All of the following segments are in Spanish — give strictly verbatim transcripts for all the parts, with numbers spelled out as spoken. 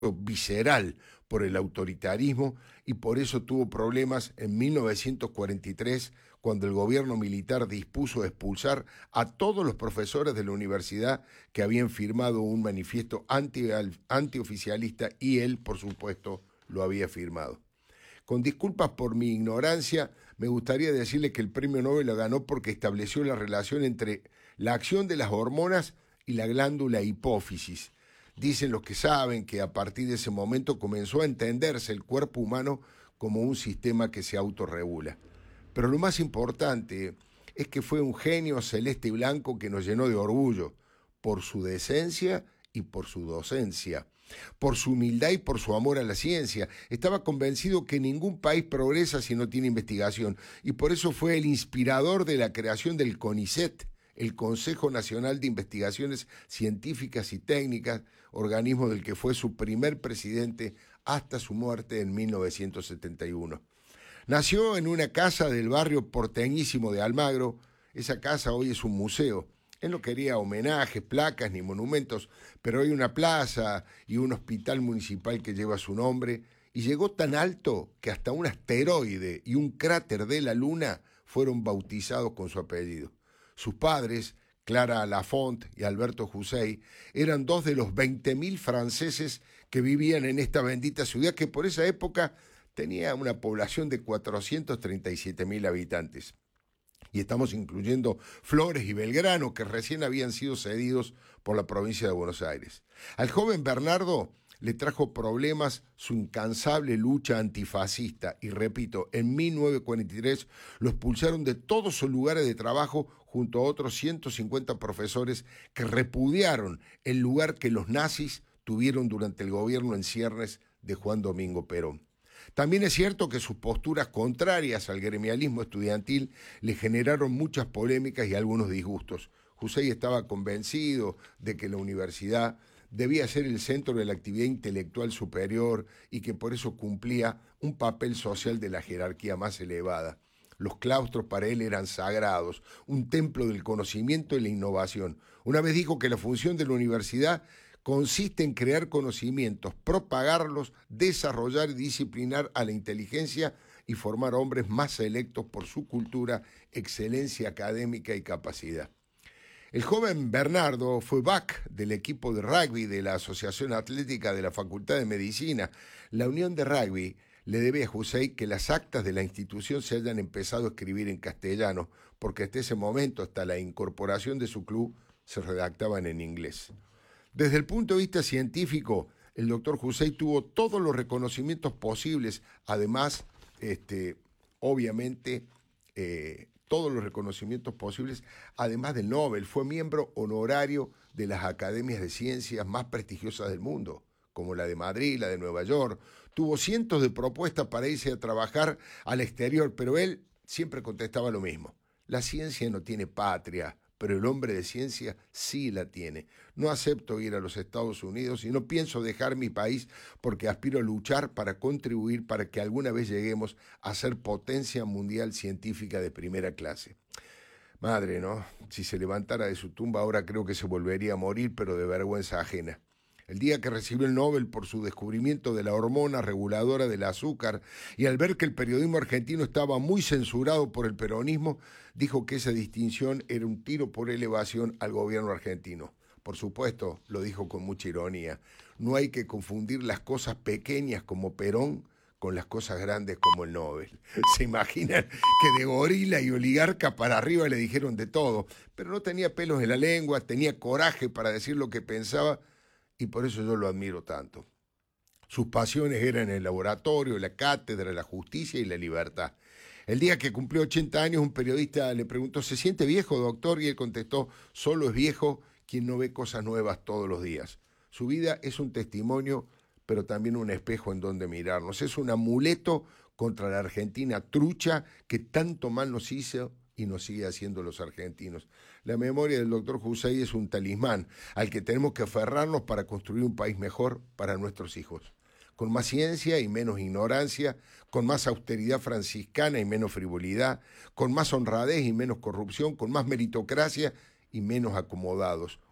visceral por el autoritarismo y por eso tuvo problemas en mil novecientos cuarenta y tres, cuando el gobierno militar dispuso expulsar a todos los profesores de la universidad que habían firmado un manifiesto anti, antioficialista, y él, por supuesto, lo había firmado. Con disculpas por mi ignorancia, me gustaría decirle que el premio Nobel lo ganó porque estableció la relación entre la acción de las hormonas y la glándula hipófisis. Dicen los que saben que a partir de ese momento comenzó a entenderse el cuerpo humano como un sistema que se autorregula. Pero lo más importante es que fue un genio celeste y blanco que nos llenó de orgullo por su decencia y por su docencia, por su humildad y por su amor a la ciencia. Estaba convencido que ningún país progresa si no tiene investigación, y por eso fue el inspirador de la creación del CONICET, el Consejo Nacional de Investigaciones Científicas y Técnicas, organismo del que fue su primer presidente hasta su muerte en mil novecientos setenta y uno. Nació en una casa del barrio porteñísimo de Almagro. Esa casa hoy es un museo. Él no quería homenajes, placas ni monumentos, pero hay una plaza y un hospital municipal que lleva su nombre, y llegó tan alto que hasta un asteroide y un cráter de la Luna fueron bautizados con su apellido. Sus padres, Clara Lafont y Alberto Jusey, eran dos de los veinte mil franceses que vivían en esta bendita ciudad, que por esa época tenía una población de cuatrocientos treinta y siete mil habitantes. Y estamos incluyendo Flores y Belgrano, que recién habían sido cedidos por la provincia de Buenos Aires. Al joven Bernardo le trajo problemas su incansable lucha antifascista, y repito, en mil novecientos cuarenta y tres lo expulsaron de todos sus lugares de trabajo junto a otros ciento cincuenta profesores que repudiaron el lugar que los nazis tuvieron durante el gobierno en ciernes de Juan Domingo Perón. También es cierto que sus posturas contrarias al gremialismo estudiantil le generaron muchas polémicas y algunos disgustos. Jusey estaba convencido de que la universidad debía ser el centro de la actividad intelectual superior y que por eso cumplía un papel social de la jerarquía más elevada. Los claustros para él eran sagrados, un templo del conocimiento y la innovación. Una vez dijo que la función de la universidad consiste en crear conocimientos, propagarlos, desarrollar y disciplinar a la inteligencia y formar hombres más selectos por su cultura, excelencia académica y capacidad. El joven Bernardo fue back del equipo de rugby de la Asociación Atlética de la Facultad de Medicina. La Unión de Rugby le debe a Jusey que las actas de la institución se hayan empezado a escribir en castellano, porque hasta ese momento, hasta la incorporación de su club, se redactaban en inglés. Desde el punto de vista científico, el doctor Jusey tuvo todos los reconocimientos posibles, además, este, obviamente, eh, todos los reconocimientos posibles, además del Nobel. Fue miembro honorario de las academias de ciencias más prestigiosas del mundo, como la de Madrid, la de Nueva York. Tuvo cientos de propuestas para irse a trabajar al exterior, pero él siempre contestaba lo mismo: la ciencia no tiene patria, pero el hombre de ciencia sí la tiene. No acepto ir a los Estados Unidos y no pienso dejar mi país porque aspiro a luchar para contribuir para que alguna vez lleguemos a ser potencia mundial científica de primera clase. Madre, ¿no? Si se levantara de su tumba ahora creo que se volvería a morir, pero de vergüenza ajena. El día que recibió el Nobel por su descubrimiento de la hormona reguladora del azúcar, y al ver que el periodismo argentino estaba muy censurado por el peronismo, dijo que esa distinción era un tiro por elevación al gobierno argentino. Por supuesto, lo dijo con mucha ironía, no hay que confundir las cosas pequeñas como Perón con las cosas grandes como el Nobel. ¿Se imaginan que de gorila y oligarca para arriba le dijeron de todo? Pero no tenía pelos en la lengua, tenía coraje para decir lo que pensaba, y por eso yo lo admiro tanto. Sus pasiones eran el laboratorio, la cátedra, la justicia y la libertad. El día que cumplió ochenta años, un periodista le preguntó: ¿se siente viejo, doctor? Y él contestó: solo es viejo quien no ve cosas nuevas todos los días. Su vida es un testimonio, pero también un espejo en donde mirarnos. Es un amuleto contra la Argentina trucha que tanto mal nos hizo y nos sigue haciendo los argentinos. La memoria del doctor Jusey es un talismán al que tenemos que aferrarnos para construir un país mejor para nuestros hijos, con más ciencia y menos ignorancia, con más austeridad franciscana y menos frivolidad, con más honradez y menos corrupción, con más meritocracia y menos acomodados.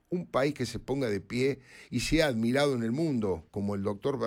un país que se ponga de pie y sea admirado en el mundo, como el doctor